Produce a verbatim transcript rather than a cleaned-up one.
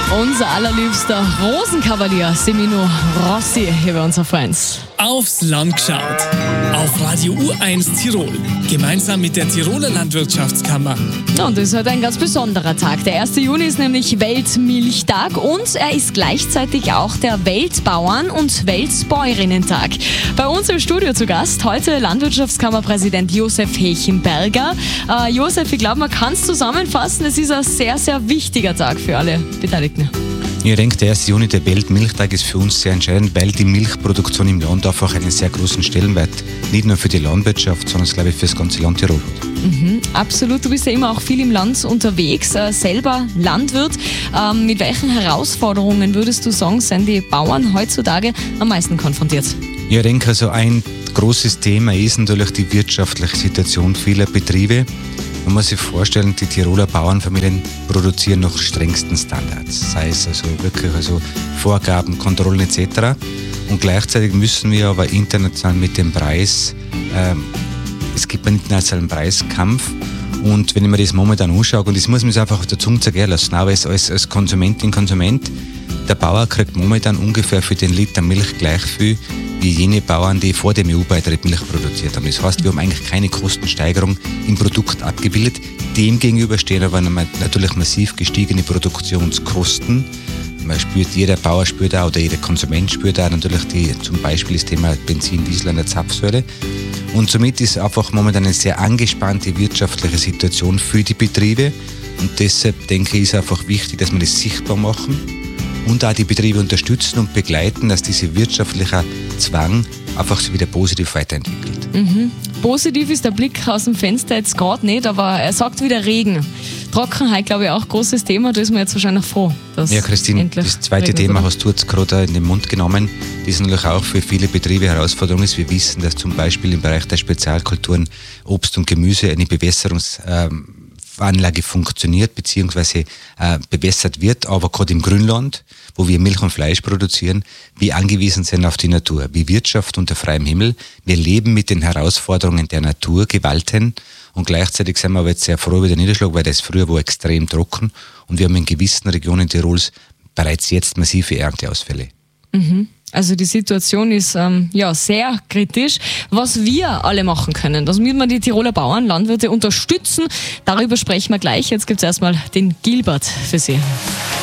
Unser allerliebster Rosenkavalier Semino Rossi hier bei uns auf eins. Aufs Land geschaut. Auf Radio U eins Tirol. Gemeinsam mit der Tiroler Landwirtschaftskammer. Und das ist heute ein ganz besonderer Tag. Der erste Juni ist nämlich Weltmilchtag und er ist gleichzeitig auch der Weltbauern- und Weltbäuerinnentag. Bei uns im Studio zu Gast heute Landwirtschaftskammerpräsident Josef Hechenberger. Äh, Josef, ich glaube, man kann es zusammenfassen, es ist ein sehr, sehr wichtiger Tag für alle Beteiligten. Ich denke, der erste Juni, der Weltmilchtag, ist für uns sehr entscheidend, weil die Milchproduktion im Land einfach einen sehr großen Stellenwert nicht nur für die Landwirtschaft, sondern glaube ich für das ganze Land Tirol hat. Mhm, absolut, du bist ja immer auch viel im Land unterwegs, äh, selber Landwirt. Ähm, mit welchen Herausforderungen würdest du sagen, sind die Bauern heutzutage am meisten konfrontiert? Ich denke, also ein großes Thema ist natürlich die wirtschaftliche Situation vieler Betriebe. Man muss sich vorstellen, die Tiroler Bauernfamilien produzieren nach strengsten Standards, sei es also wirklich also Vorgaben, Kontrollen et cetera. Und gleichzeitig müssen wir aber international mit dem Preis, äh, es gibt einen internationalen Preiskampf. Und wenn ich mir das momentan anschaue, und das muss man sich einfach auf der Zunge zergehen lassen, aber als, als Konsumentin, Konsument, der Bauer kriegt momentan ungefähr für den Liter Milch gleich viel wie jene Bauern, die vor dem E U-Beitritt Milch produziert haben. Das heißt, wir haben eigentlich keine Kostensteigerung im Produkt abgebildet. Demgegenüber stehen aber natürlich massiv gestiegene Produktionskosten. Man spürt, jeder Bauer spürt auch, oder jeder Konsument spürt auch natürlich die, zum Beispiel das Thema Benzin, Diesel an der Zapfsäule. Und somit ist einfach momentan eine sehr angespannte wirtschaftliche Situation für die Betriebe. Und deshalb denke ich, ist einfach wichtig, dass wir das sichtbar machen und auch die Betriebe unterstützen und begleiten, dass dieser wirtschaftliche Zwang einfach sich wieder positiv weiterentwickelt. Mhm. Positiv ist der Blick aus dem Fenster jetzt gerade nicht, aber er sagt wieder Regen. Trockenheit, glaube ich, auch ein großes Thema. Da ist man jetzt wahrscheinlich froh, dass Ja, Christine, das zweite regnet, Thema oder? hast du jetzt gerade in den Mund genommen. Das ist natürlich auch für viele Betriebe Herausforderung ist. Wir wissen, dass zum Beispiel im Bereich der Spezialkulturen Obst und Gemüse eine Bewässerungs ähm, Anlage funktioniert bzw. Äh, bewässert wird, aber gerade im Grünland, wo wir Milch und Fleisch produzieren, wir angewiesen sind auf die Natur, wie Wirtschaft unter freiem Himmel. Wir leben mit den Herausforderungen der Natur, Gewalten und gleichzeitig sind wir aber jetzt sehr froh über den Niederschlag, weil das früher war extrem trocken und wir haben in gewissen Regionen Tirols bereits jetzt massive Ernteausfälle. Mhm. Also die Situation ist ähm, ja sehr kritisch. Was wir alle machen können, das müssen wir die Tiroler Bauern, Landwirte unterstützen. Darüber sprechen wir gleich. Jetzt gibt es erstmal den Gilbert für Sie.